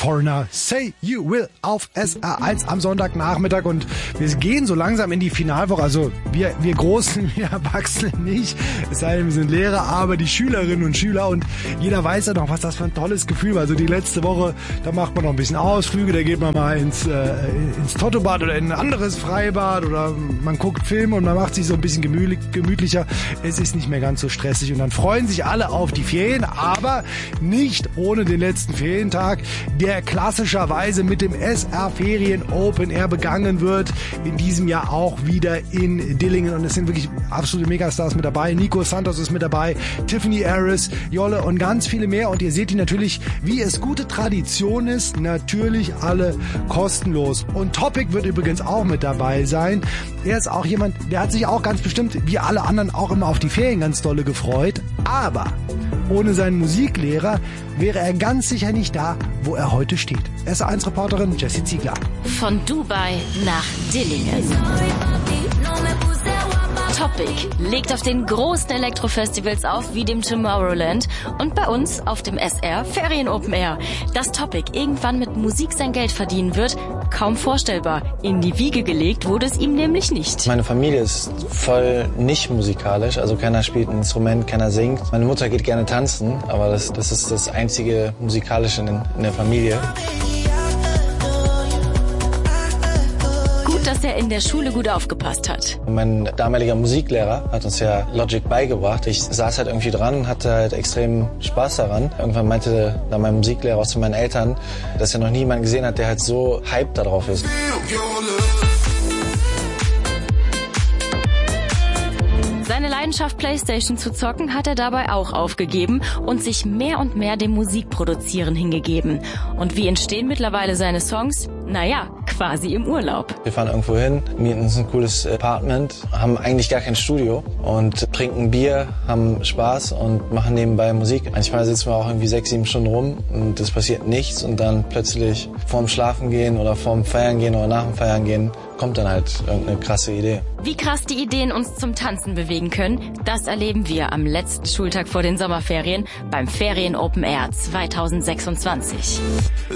Foreigner, Say You Will auf SR1 am Sonntagnachmittag und wir gehen so langsam in die Finalwoche, also wir Großen, wir Erwachsenen nicht, es sei denn, wir sind Lehrer, aber die Schülerinnen und Schüler und jeder weiß ja noch, was das für ein tolles Gefühl war. Also die letzte Woche, da macht man noch ein bisschen Ausflüge, da geht man mal ins Tottobad oder in ein anderes Freibad oder man guckt Filme und man macht sich so ein bisschen gemütlicher. Es ist nicht mehr ganz so stressig und dann freuen sich alle auf die Ferien, aber nicht ohne den letzten Ferientag, der klassischerweise mit dem SR Ferien Open Air begangen wird. In diesem Jahr auch wieder in Dillingen und es sind wirklich absolute Megastars mit dabei. Nico Santos ist mit dabei, Tiffany Harris, Jolle und ganz viele mehr und ihr seht die natürlich, wie es gute Tradition ist, natürlich alle kostenlos. Und Topic wird übrigens auch mit dabei sein. Er ist auch jemand, der hat sich auch ganz bestimmt, wie alle anderen, auch immer auf die Ferien ganz dolle gefreut, aber ohne seinen Musiklehrer wäre er ganz sicher nicht da, wo er heute steht. SR1-Reporterin Jessie Ziegler. Von Dubai nach Dillingen. Topic legt auf den großen Elektrofestivals auf, wie dem Tomorrowland und bei uns auf dem SR Ferien Open Air. Dass Topic irgendwann mit Musik sein Geld verdienen wird, kaum vorstellbar. In die Wiege gelegt wurde es ihm nämlich nicht. Meine Familie ist voll nicht musikalisch, also keiner spielt ein Instrument, keiner singt. Meine Mutter geht gerne tanzen, aber das ist das einzige Musikalische in der Familie. Dass er in der Schule gut aufgepasst hat. Mein damaliger Musiklehrer hat uns ja Logic beigebracht. Ich saß halt irgendwie dran und hatte halt extrem Spaß daran. Irgendwann meinte dann mein Musiklehrer auch zu meinen Eltern, dass er noch nie jemanden gesehen hat, der halt so hyped darauf ist. Seine Leidenschaft PlayStation zu zocken hat er dabei auch aufgegeben und sich mehr und mehr dem Musikproduzieren hingegeben. Und wie entstehen mittlerweile seine Songs? Naja, quasi im Urlaub. Wir fahren irgendwo hin, mieten uns ein cooles Apartment, haben eigentlich gar kein Studio und trinken Bier, haben Spaß und machen nebenbei Musik. Manchmal sitzen wir auch irgendwie 6-7 Stunden rum und es passiert nichts und dann plötzlich vorm Schlafen gehen oder vorm Feiern gehen oder nach dem Feiern gehen kommt dann halt irgendeine krasse Idee. Wie krass die Ideen uns zum Tanzen bewegen können, das erleben wir am letzten Schultag vor den Sommerferien beim Ferien Open Air 2026.